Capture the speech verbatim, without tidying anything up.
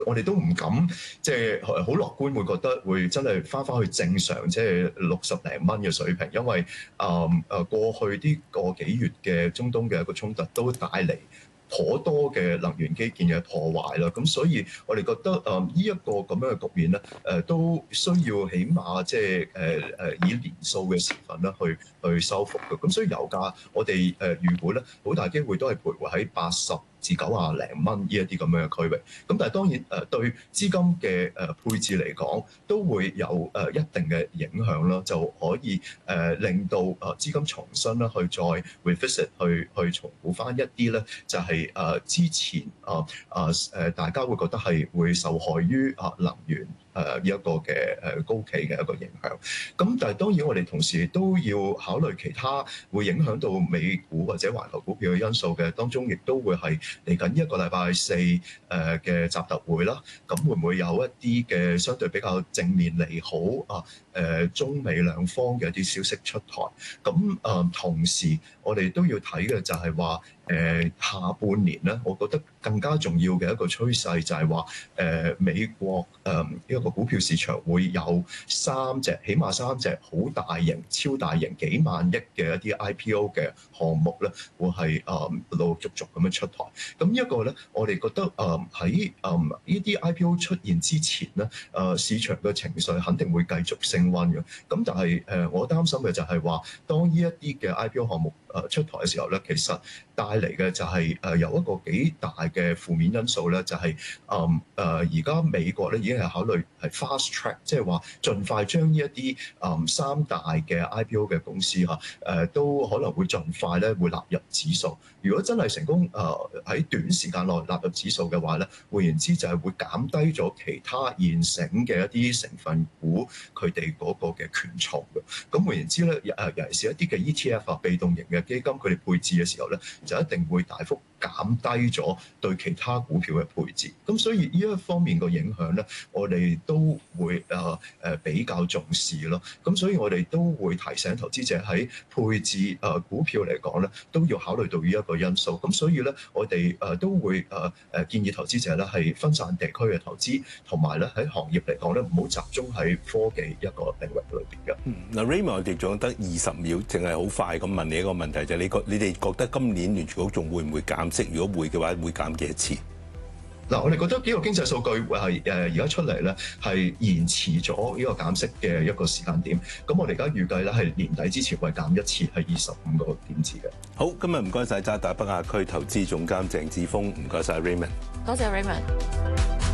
我哋都唔敢即係好樂觀，會覺得會真係翻返去正常，即係六十零蚊嘅水平，因為誒誒過去啲個幾月嘅中東嘅一個衝突都帶嚟頗多嘅能源基建嘅破壞啦，咁所以我哋覺得誒呢一個咁樣嘅局面咧，誒、呃、都需要起碼即係誒誒以年數嘅時份咧去去修復嘅，咁所以油價我哋誒預估咧好大機會都係徘徊喺八十至九啊零蚊呢一啲咁樣嘅區域，咁但係當然誒、呃、對資金嘅誒配置嚟講都會有誒、呃、一定嘅影響啦，就可以誒、呃、令到誒資金重新咧去再 revisit 去去重估翻一啲咧就係、是。誒、呃、之前啊啊誒，大家會覺得係會受害於啊能源誒呢一個嘅誒高企嘅一個影響。咁但係當然我哋同時都要考慮其他會影響到美股或者環球股票嘅因素嘅，當中亦都會係嚟緊一個禮拜四誒嘅習特會啦。咁會唔會有一啲嘅相對比較正面利好啊誒中美兩方嘅一啲消息出台？咁誒、呃、同時我哋都要睇嘅就係話誒下半年咧，我覺得更加重要嘅一個趨勢就係話誒美國誒呢一個股票市場會有三隻，起碼三隻好大型、超大型幾萬億嘅一啲 I P O 嘅項目咧，會係誒陸陸續續咁樣出台。咁呢一個咧，我哋覺得誒喺誒呢啲 I P O 出現之前咧，誒市場嘅情緒肯定會繼續升溫嘅。咁但係誒我擔心嘅就係話，當呢一啲嘅 I P O 項目誒出台嘅時候咧，其實帶嚟嘅就係誒有一個幾大嘅負面因素咧，就係誒誒而家美國咧已經係考慮係 fast track，即係話盡快將呢一啲誒三大嘅 I P O 嘅公司嚇誒都可能會盡快咧會納入指數。如果真係成功誒喺短時間內納入指數嘅話咧，換言之就係會減低咗其他現成嘅一啲成分股佢哋嗰個嘅權重嘅。咁換言之咧誒尤其是一啲嘅 E T F 啊被動型嘅基金，佢哋配置嘅時候咧就一定會大幅減低咗對其他股票嘅配置，咁所以呢一方面個影響咧，我哋都會誒誒、呃、比較重視咯。咁所以我哋都會提醒投資者喺配置誒、呃、股票嚟講咧，都要考慮到呢一個因素。咁所以咧，我哋誒、呃、都會誒誒、呃、建議投資者咧係分散地區嘅投資，同埋咧喺行業嚟講咧，唔好集中喺科技一個領域裏邊嘅。 嗯，嗱 Raymond，我哋仲得二十秒，淨係好快咁問你一個問題，就係、是、你覺你哋覺得今年聯儲局仲會唔會減息？如果會嘅話，會減幾多次？ 嗱，我哋覺得幾個經濟數據係誒而家出嚟咧，係延遲咗呢個減息嘅一個時間點。咁我哋而家預計咧係年底之前會減一次，係二十五個點子嘅。 好，今日唔該晒渣打北亞區投資總監鄭志峰，唔該晒 Raymond， 多謝 Raymond。